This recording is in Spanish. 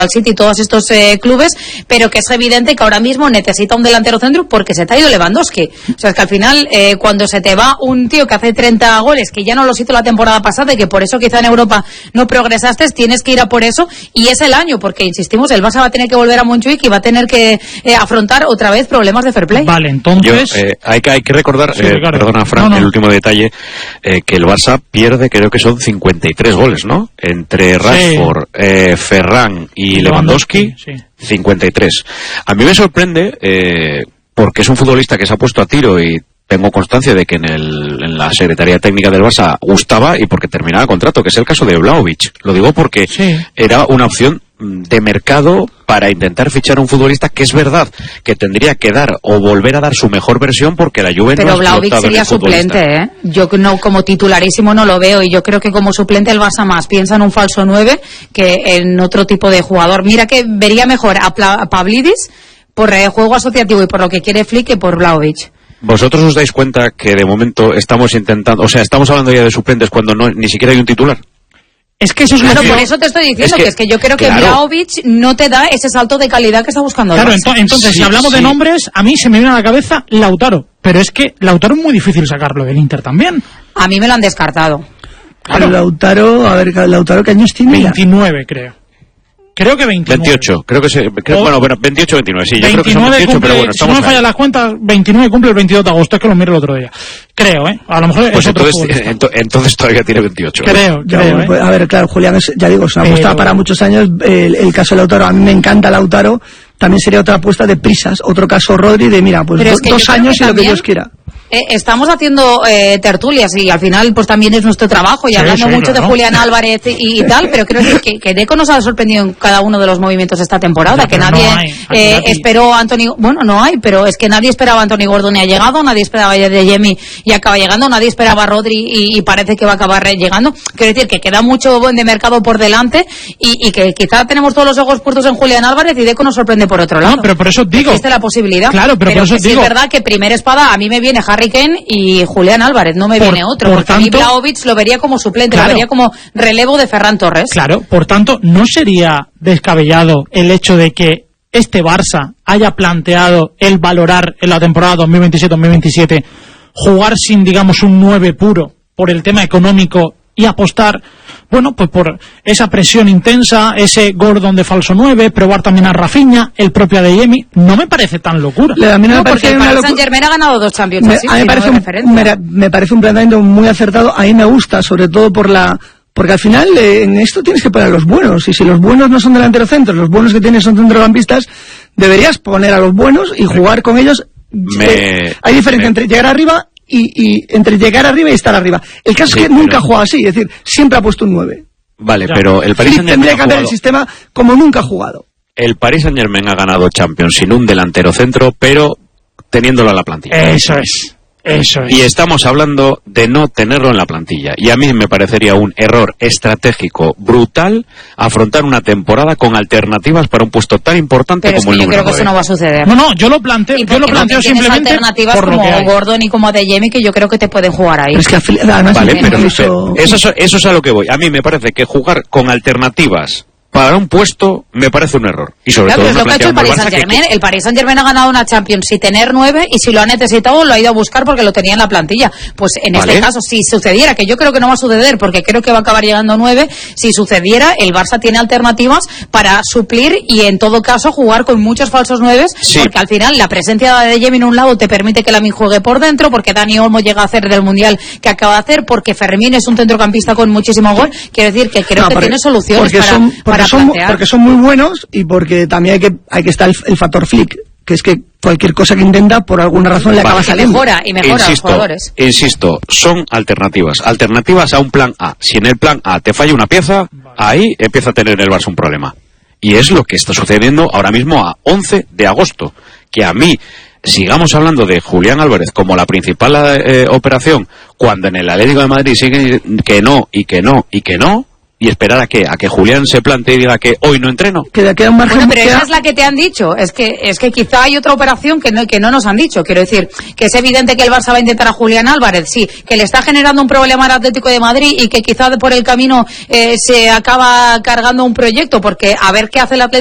City y todos estos clubes, pero que es evidente que ahora mismo necesita un delantero centro porque se te ha ido Lewandowski. O sea, es que al final, cuando se te va un tío que hace 30 goles, que ya no los hizo la temporada pasada y que por eso quizá en Europa no progresaste, tienes que ir a por eso, y es el año, porque insistimos, el Barça va a tener que volver a Montjuic y va a tener que afrontar otra vez problemas de fair play. Vale, entonces... hay que recordar, perdona Fran, el último detalle, que el Barça pierde, creo que son 53 goles, ¿no? Entre Rashford, Ferran y Lewandowski, 53. A mí me sorprende porque es un futbolista que se ha puesto a tiro y tengo constancia de que en la Secretaría Técnica del Barça gustaba y porque terminaba el contrato, que es el caso de Vlahovic. Lo digo porque era una opción de mercado para intentar fichar a un futbolista que es verdad que tendría que dar o volver a dar su mejor versión porque la Juve no ha explotado. Pero Vlahovic sería suplente, Yo no, como titularísimo no lo veo, y yo creo que como suplente el Barça más piensa en un falso 9 que en otro tipo de jugador. Mira que vería mejor a Pavlidis por juego asociativo y por lo que quiere Flick que por Vlahovic. ¿Vosotros os dais cuenta que de momento estamos intentando, o sea, estamos hablando ya de suplentes cuando ni siquiera hay un titular? Es que eso es claro, por eso te estoy diciendo que yo creo que Vlahovic no te da ese salto de calidad que está buscando. Claro, entonces si hablamos de nombres, a mí se me viene a la cabeza Lautaro, pero es que Lautaro es muy difícil sacarlo del Inter también. A mí me lo han descartado. Claro. Lautaro, ¿qué años tiene? 29, creo. Creo que 29. 28, creo que bueno, 28, 29, sí, yo creo que son 28, cumple, pero bueno, estamos si no me falla las cuentas, 29 cumple el 22 de agosto, es que lo miré el otro día. Creo, a lo mejor pues es entonces todavía tiene 28. Creo. A ver, claro, Julián, ya digo, es una apuesta para muchos años, el caso de Lautaro, a mí me encanta Lautaro, también sería otra apuesta de prisas, otro caso Rodri de, mira, pues 2 años y lo que Dios quiera. Estamos haciendo tertulias y al final pues también es nuestro trabajo y hablando mucho de Julián Álvarez y tal, pero creo que Deco nos ha sorprendido en cada uno de los movimientos esta temporada, que nadie esperó a Anthony, bueno, no hay, pero es que nadie esperaba a Anthony Gordon y ha llegado, nadie esperaba a Yemi y acaba llegando, nadie esperaba a Rodri y parece que va a acabar llegando. Quiero decir que queda mucho de mercado por delante y que quizá tenemos todos los ojos puestos en Julián Álvarez y Deco nos sorprende por otro lado. No, pero por eso digo. Existe la posibilidad. Claro, pero por eso digo. Es verdad que primera espada a mí me viene Harry Kane y Julián Álvarez, no me viene otro, porque a mí Vlahovic lo vería como suplente, lo vería como relevo de Ferran Torres. Claro, por tanto, ¿no sería descabellado el hecho de que este Barça haya planteado el valorar en la temporada 2027-2027 jugar sin, digamos, un 9 puro por el tema económico y apostar, bueno, pues por esa presión intensa, ese Gordon de falso 9, probar también a Rafinha, el propio Adeyemi? No me parece tan locura. A mí no, porque el Paris Saint-Germain ha ganado 2 Champions. Me parece un planteamiento muy acertado. A mí me gusta, sobre todo porque al final en esto tienes que poner a los buenos, y si los buenos no son delanteros centros, los buenos que tienes son centrocampistas, deberías poner a los buenos y jugar con ellos. Hay diferencia entre llegar arriba y entre llegar arriba y estar arriba. El caso es que nunca ha jugado así, es decir, siempre ha puesto un 9. Vale, pero el Paris Saint-Germain tendría que cambiar el sistema como nunca ha jugado. El Paris Saint-Germain ha ganado Champions sin un delantero centro, pero teniéndolo en la plantilla. Eso es. Y estamos hablando de no tenerlo en la plantilla. Y a mí me parecería un error estratégico brutal afrontar una temporada con alternativas para un puesto tan importante pero como el número 9. Yo creo que eso no va a suceder. No, yo lo planteo simplemente alternativas por como lo que Gordon y como Adeyemi, que yo creo que te pueden jugar ahí. Pero es que además pero eso es a lo que voy. A mí me parece que jugar con alternativas para un puesto me parece un error. Y sobre todo es lo que ha hecho el Paris Saint-Germain. El Paris Saint-Germain ha ganado una Champions sin tener 9 y si lo ha necesitado lo ha ido a buscar porque lo tenía en la plantilla. Pues en este caso, si sucediera, que yo creo que no va a suceder porque creo que va a acabar llegando 9, si sucediera, el Barça tiene alternativas para suplir y en todo caso jugar con muchos falsos 9, porque al final la presencia de Adeyemi en un lado te permite que Lamine juegue por dentro, porque Dani Olmo llega a hacer del Mundial que acaba de hacer, porque Fermín es un centrocampista con muchísimo gol. Quiero decir que creo que tiene soluciones porque son muy buenos y porque también hay que estar el factor Flick, que es que cualquier cosa que intenta por alguna razón le acaba saliendo. Mejora a los jugadores. Insisto, son alternativas a un plan A. Si en el plan A te falla una pieza, ahí empieza a tener el Barça un problema. Y es lo que está sucediendo ahora mismo a 11 de agosto, que a mí sigamos hablando de Julián Álvarez como la principal operación, cuando en el Atlético de Madrid siguen que no, y esperar a que Julián se plantee y diga que hoy no entreno. Queda un margen. Bueno, pero esa es la que te han dicho. Es que quizá hay otra operación que no nos han dicho. Quiero decir, que es evidente que el Barça va a intentar a Julián Álvarez, sí, que le está generando un problema al Atlético de Madrid y que quizá por el camino se acaba cargando un proyecto, porque a ver qué hace el Atlético